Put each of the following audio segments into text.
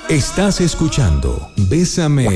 Estás escuchando Bésame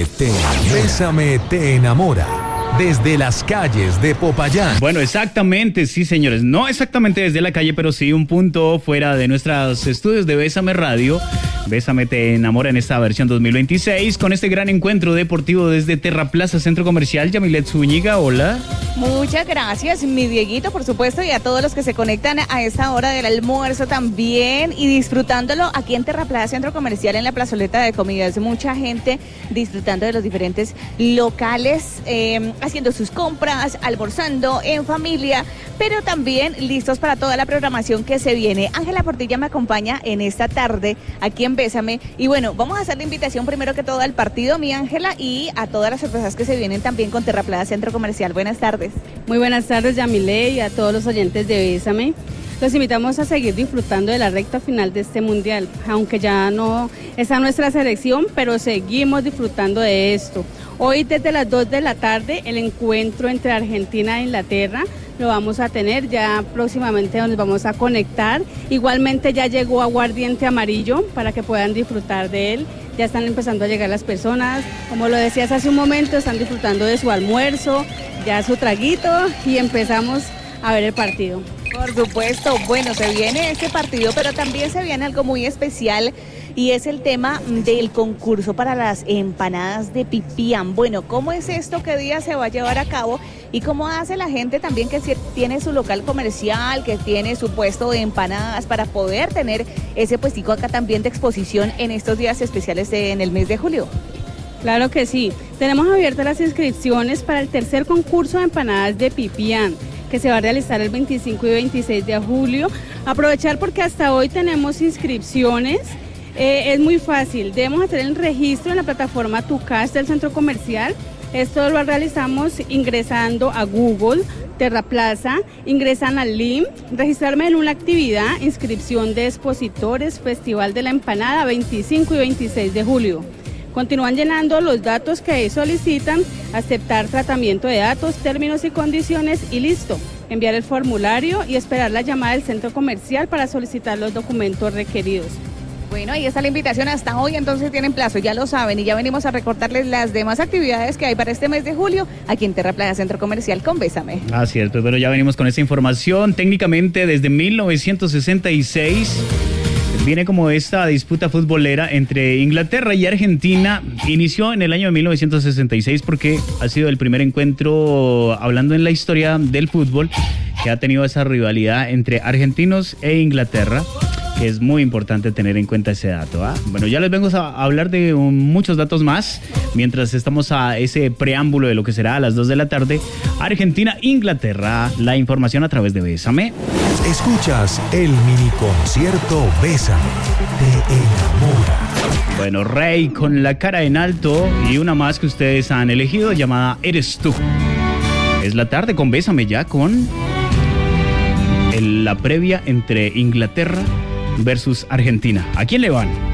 te enamora. Desde las calles de Popayán. Bueno, exactamente, sí, señores. No exactamente desde la calle, pero sí un punto fuera de nuestros estudios de Bésame Radio. Bésame te enamora en esta versión 2026 con este gran encuentro deportivo desde Terraplaza Centro Comercial. Yamilet Zúñiga, hola. Muchas gracias, mi Dieguito, por supuesto, y a todos los que se conectan a esta hora del almuerzo también y disfrutándolo aquí en Terraplaza Centro Comercial en la plazoleta de comidas. Mucha gente disfrutando de los diferentes locales, haciendo sus compras, almorzando en familia, pero también listos para toda la programación que se viene. Ángela Portilla me acompaña en esta tarde aquí en Bésame y bueno, vamos a hacer la invitación primero que todo al partido, mi Ángela, y a todas las sorpresas que se vienen también con Terraplaza Centro Comercial. Buenas tardes. Muy buenas tardes, Yamile, y a todos los oyentes de Bésame. Los invitamos a seguir disfrutando de la recta final de este mundial, aunque ya no está nuestra selección, pero seguimos disfrutando de esto. Hoy desde las 2 de la tarde el encuentro entre Argentina e Inglaterra lo vamos a tener, ya próximamente nos vamos a conectar. Igualmente ya llegó Aguardiente Amarillo para que puedan disfrutar de él. Ya están empezando a llegar las personas, como lo decías hace un momento, están disfrutando de su almuerzo, ya su traguito y empezamos a ver el partido. Por supuesto, bueno, se viene este partido, pero también se viene algo muy especial y es el tema del concurso para las empanadas de Pipián. Bueno, ¿cómo es esto? ¿Qué día se va a llevar a cabo? ¿Y cómo hace la gente también que tiene su local comercial, que tiene su puesto de empanadas para poder tener ese puestico acá también de exposición en estos días especiales en el mes de julio? Claro que sí. Tenemos abiertas las inscripciones para el tercer concurso de empanadas de Pipián, que se va a realizar el 25 y 26 de julio. Aprovechar porque hasta hoy tenemos inscripciones. Es muy fácil, debemos hacer el registro en la plataforma Tucash del centro comercial. Esto lo realizamos ingresando a Google, Terraplaza, ingresan al link, registrarme en una actividad, inscripción de expositores, Festival de la Empanada, 25 y 26 de julio. Continúan llenando los datos que ahí solicitan, aceptar tratamiento de datos, términos y condiciones y listo. Enviar el formulario y esperar la llamada del centro comercial para solicitar los documentos requeridos. Bueno, ahí está la invitación hasta hoy, entonces tienen plazo, ya lo saben, y ya venimos a recordarles las demás actividades que hay para este mes de julio aquí en Terraplaza Centro Comercial con Bésame. Ah, cierto, pero ya venimos con esta información. Técnicamente desde 1966 viene como esta disputa futbolera entre Inglaterra y Argentina. Inició en el año de 1966 porque ha sido el primer encuentro, hablando en la historia del fútbol, que ha tenido esa rivalidad entre argentinos e Inglaterra, que es muy importante tener en cuenta ese dato. Bueno, ya les vengo a hablar de muchos datos más, mientras estamos a ese preámbulo de lo que será a las 2 de la tarde, Argentina-Inglaterra, la información a través de Bésame. Escuchas el mini concierto Bésame te enamora. Bueno, Rey con La Cara en Alto y una más que ustedes han elegido llamada Eres Tú. Es la tarde con Bésame ya con la previa entre Inglaterra versus Argentina. ¿A quién le van?